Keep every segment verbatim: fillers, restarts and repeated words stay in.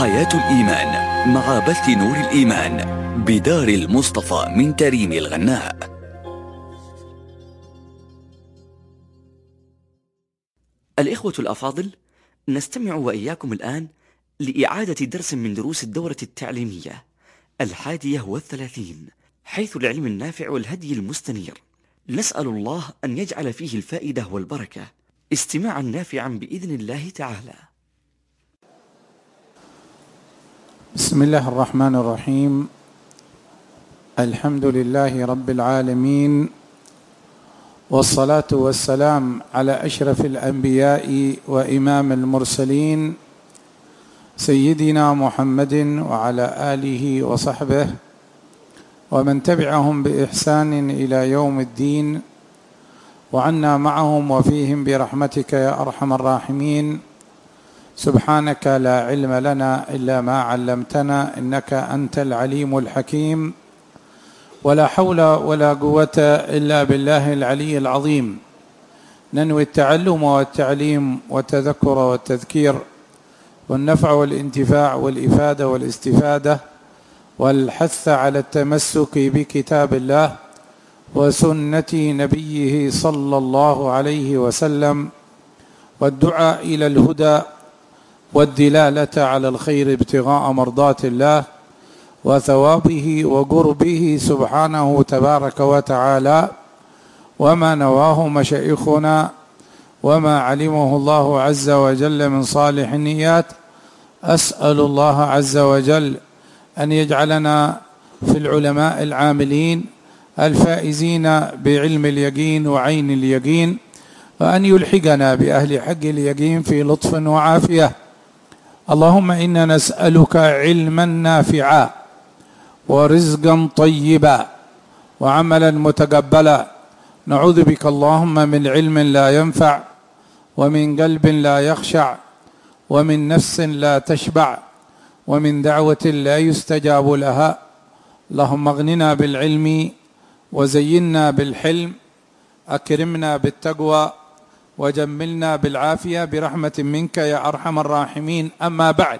حياة الإيمان مع بث نور الإيمان بدار المصطفى من تريم الغناء. الإخوة الأفاضل، نستمع وإياكم الآن لإعادة درس من دروس الدورة التعليمية الحادية والثلاثين، حيث العلم النافع والهدي المستنير. نسأل الله أن يجعل فيه الفائدة والبركة، استماعا نافعا بإذن الله تعالى. بسم الله الرحمن الرحيم. الحمد لله رب العالمين، والصلاة والسلام على أشرف الأنبياء وإمام المرسلين سيدنا محمد وعلى آله وصحبه ومن تبعهم بإحسان إلى يوم الدين، وعنا معهم وفيهم برحمتك يا أرحم الراحمين. سبحانك لا علم لنا إلا ما علمتنا، إنك أنت العليم الحكيم، ولا حول ولا قوة إلا بالله العلي العظيم. ننوي التعلم والتعليم والتذكر والتذكير والنفع والانتفاع والإفادة والاستفادة والحث على التمسك بكتاب الله وسنة نبيه صلى الله عليه وسلم، والدعاء إلى الهدى والدلالة على الخير ابتغاء مرضات الله وثوابه وقربه سبحانه تبارك وتعالى، وما نواه مشايخنا وما علمه الله عز وجل من صالح النيات. أسأل الله عز وجل أن يجعلنا في العلماء العاملين الفائزين بعلم اليقين وعين اليقين، وأن يلحقنا بأهل حق اليقين في لطف وعافية. اللهم إنا نسألك علما نافعا ورزقا طيبا وعملا متقبلا. نعوذ بك اللهم من علم لا ينفع، ومن قلب لا يخشع، ومن نفس لا تشبع، ومن دعوة لا يستجاب لها. اللهم اغننا بالعلم وزينا بالحلم، أكرمنا بالتقوى وجملنا بالعافية برحمة منك يا أرحم الراحمين. أما بعد،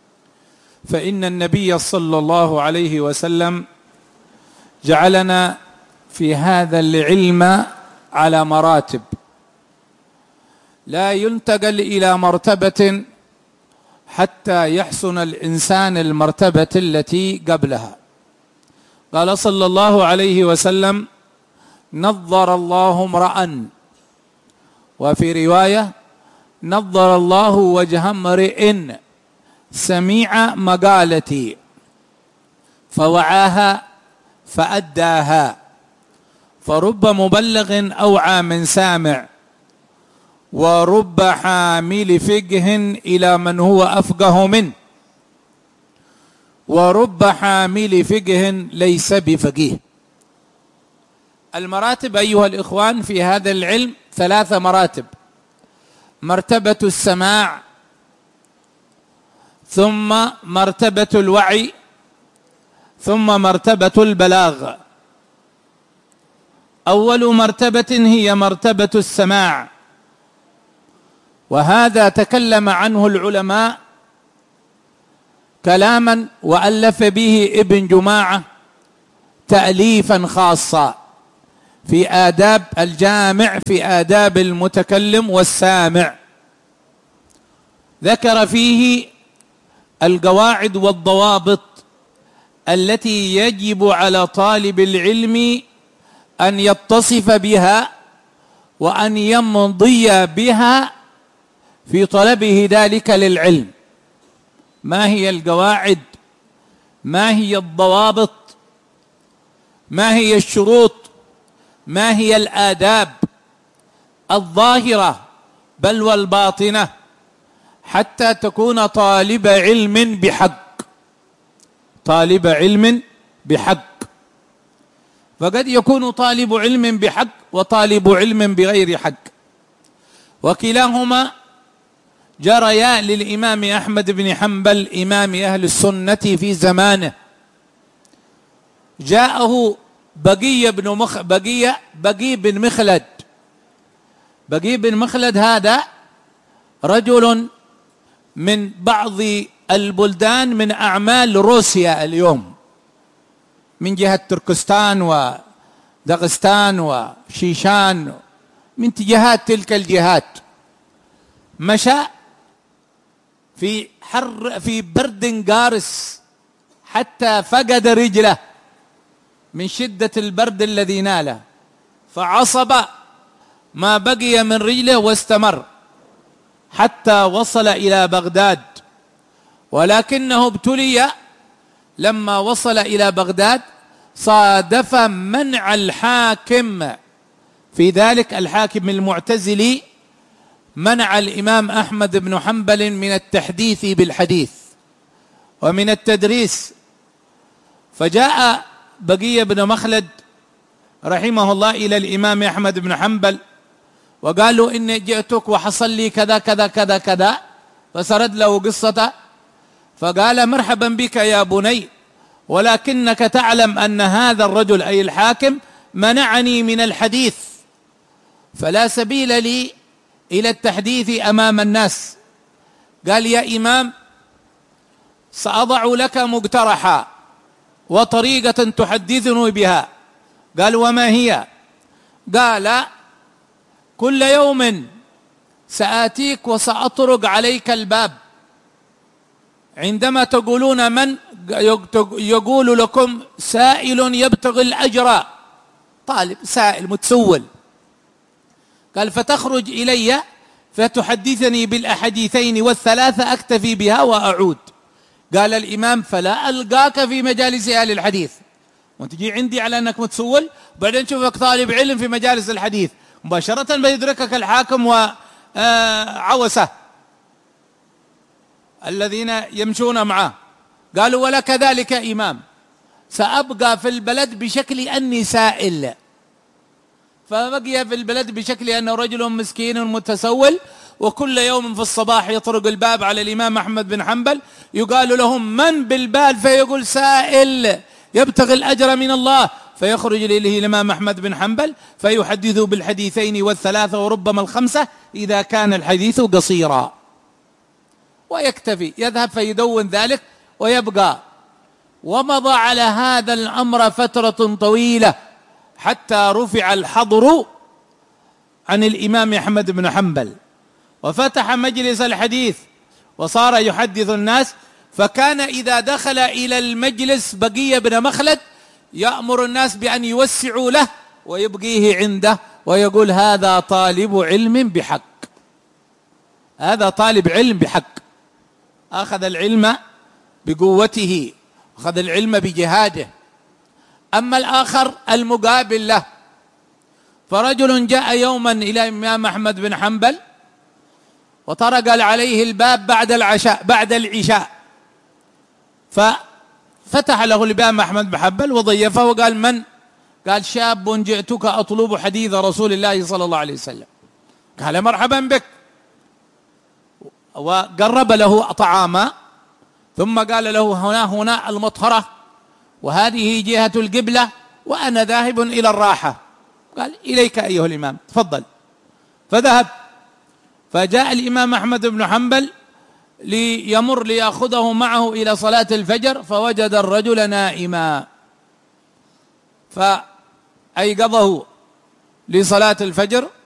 فإن النبي صلى الله عليه وسلم جعلنا في هذا العلم على مراتب، لا ينتقل إلى مرتبة حتى يحسن الإنسان المرتبة التي قبلها. قال صلى الله عليه وسلم: نظر الله امرأ، وفي رواية: نظر الله وجه امرئ سميع مقالتي فوعاها فأداها، فرب مبلغ أوعى من سامع، ورب حامل فقه إلى من هو أفقه منه، ورب حامل فقه ليس بفقيه. المراتب أيها الإخوان في هذا العلم ثلاث مراتب: مرتبة السماع، ثم مرتبة الوعي، ثم مرتبة البلاغ. أول مرتبة هي مرتبة السماع، وهذا تكلم عنه العلماء كلاما وألف به ابن جماعة تأليفا خاصا في آداب الجامع في آداب المتكلم والسامع. ذكر فيه القواعد والضوابط التي يجب على طالب العلم أن يتصف بها وأن يمضي بها في طلبه ذلك للعلم. ما هي القواعد؟ ما هي الضوابط؟ ما هي الشروط؟ ما هي الآداب الظاهرة بل والباطنة حتى تكون طالب علم بحق؟ طالب علم بحق. فقد يكون طالب علم بحق وطالب علم بغير حق، وكلاهما جريا للإمام أحمد بن حنبل إمام أهل السنة في زمانه. جاءه بقي بن مخ بقي بقي بن مخلد. بقي بن مخلد هذا رجل من بعض البلدان من أعمال روسيا اليوم، من جهة تركستان ودغستان وشيشان، من جهات تلك الجهات. مشى في حر في برد قارس حتى فقد رجله من شدة البرد الذي ناله، فعصب ما بقي من رجله واستمر حتى وصل إلى بغداد. ولكنه ابتلي لما وصل إلى بغداد، صادف منع الحاكم في ذلك، الحاكم المعتزلي، منع الإمام أحمد بن حنبل من التحديث بالحديث ومن التدريس. فجاء بقية بن مخلد رحمه الله إلى الإمام أحمد بن حنبل وقالوا إني جئتك وحصل لي كذا كذا كذا كذا، فسرد له قصته، فقال مرحبا بك يا بني، ولكنك تعلم أن هذا الرجل أي الحاكم منعني من الحديث، فلا سبيل لي إلى التحديث أمام الناس. قال يا إمام سأضع لك مقترحا وطريقة تحدثني بها. قال وما هي؟ قال كل يوم سآتيك وسأطرق عليك الباب، عندما تقولون من يقول لكم سائل يبتغي الأجر، طالب سائل متسول، قال فتخرج إلي فتحدثني بالأحاديثين والثلاثة أكتفي بها وأعود. قال الإمام فلا ألقاك في مجالس أهل الحديث، وتجي عندي على أنك متسول، بعدين شوفك طالب علم في مجالس الحديث، مباشرة بيدركك الحاكم وعوسه الذين يمشون معه. قالوا ولا كذلك إمام، سأبقى في البلد بشكل أني سائل. فبقي في البلد بشكل أنه رجل مسكين متسول، وكل يوم في الصباح يطرق الباب على الإمام أحمد بن حنبل، يقال لهم من بالبال، فيقول سائل يبتغي الأجر من الله، فيخرج إليه الإمام أحمد بن حنبل فيحدث بالحديثين والثلاثة وربما الخمسة إذا كان الحديث قصيرا، ويكتفي، يذهب فيدون ذلك ويبقى. ومضى على هذا الأمر فترة طويلة حتى رفع الحظر عن الإمام أحمد بن حنبل، وفتح مجلس الحديث وصار يحدث الناس. فكان إذا دخل إلى المجلس بقية بن مخلد يأمر الناس بأن يوسعوا له ويبقيه عنده، ويقول هذا طالب علم بحق، هذا طالب علم بحق، أخذ العلم بقوته، أخذ العلم بجهاده. أما الآخر المقابل له، فرجل جاء يوما إلى الإمام أحمد بن حنبل وطرق عليه الباب بعد العشاء بعد العشاء، ففتح له الإمام أحمد بن حنبل وضيفه وقال من؟ قال شاب جئتك أطلب حديث رسول الله صلى الله عليه وسلم. قال مرحبا بك، وقرب له طعاما، ثم قال له هنا هنا المطهرة، وهذه جهة القبلة، وأنا ذاهب إلى الراحة. قال إليك أيها الإمام تفضل. فذهب، فجاء الإمام أحمد بن حنبل ليمر ليأخذه معه إلى صلاة الفجر، فوجد الرجل نائما فأيقظه لصلاة الفجر،